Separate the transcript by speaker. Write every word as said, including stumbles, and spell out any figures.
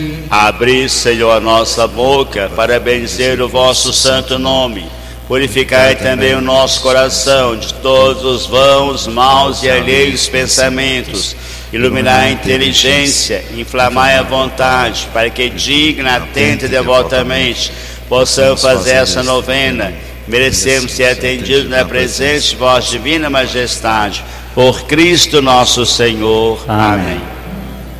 Speaker 1: Abri, Senhor, a nossa boca para bendizer o vosso santo nome. Purificai também o nosso coração de todos os vãos, maus e alheios pensamentos. Iluminai a inteligência, inflamai a vontade, para que digna, atenta e devotamente possamos fazer essa novena. Merecemos ser atendidos na presença de vossa divina majestade. Por Cristo nosso Senhor. Amém.